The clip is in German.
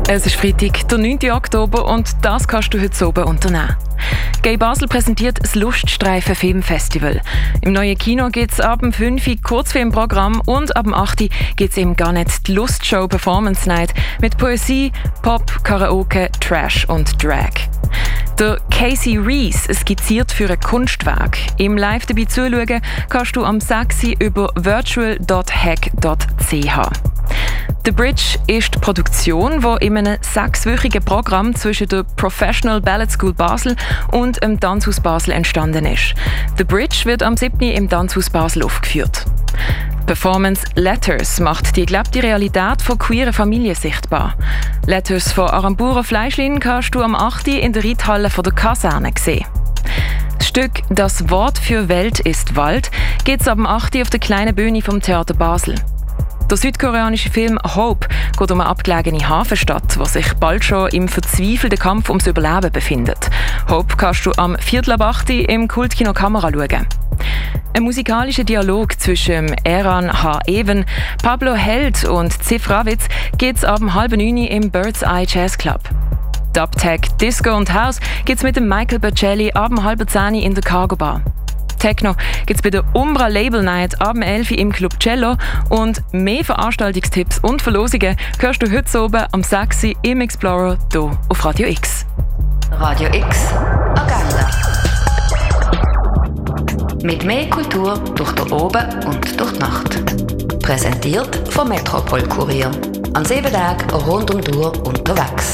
Es ist Freitag, der 9. Oktober, und das kannst du heute oben unternehmen. Gay Basel präsentiert das Luststreifen Filmfestival. Im neuen Kino gibt es ab dem 5 Uhr Kurzfilmprogramm und ab dem 8 Uhr gibt es im Garnet die Lustshow Performance Night mit Poesie, Pop, Karaoke, Trash und Drag. Der Casey Reese skizziert für ein Kunstwerk. Im Live dabei zuschauen kannst du am 6 Uhr über virtual.hack.ch. The Bridge ist die Produktion, die in einem 6-wöchigen Programm zwischen der Professional Ballet School Basel und dem Tanzhaus Basel entstanden ist. The Bridge wird am 7. im Tanzhaus Basel aufgeführt. Die Performance Letters macht die gelebte Realität von queeren Familien sichtbar. Letters von Arambura Fleischlin kannst du am 8. in der Reithalle von der Kaserne sehen. Das Stück «Das Wort für Welt ist Wald» gibt es ab dem 8. auf der kleinen Bühne vom Theater Basel. Der südkoreanische Film «Hope» geht um eine abgelegene Hafenstadt, die sich bald schon im verzweifelten Kampf ums Überleben befindet. «Hope» kannst du am 7.8. im Kultkino Kamera schauen. Ein musikalischer Dialog zwischen Eran H. Even, Pablo Held und Ziff Ravitz gibt es ab 8.30 im Bird's Eye Jazz Club. Dubtech, Disco und House gibt es mit dem Michael Bercelli ab 9.30 in der Cargo Bar. Techno gibt es bei der Umbra Label Night ab 11 im Club Cello, und mehr Veranstaltungstipps und Verlosungen hörst du heute oben am 6 im Explorer hier auf Radio X. Radio X Agenda. Mit mehr Kultur durch den Oben und durch die Nacht. Präsentiert vom Metropol Kurier. An 7 Tagen rund um die Uhr unterwegs.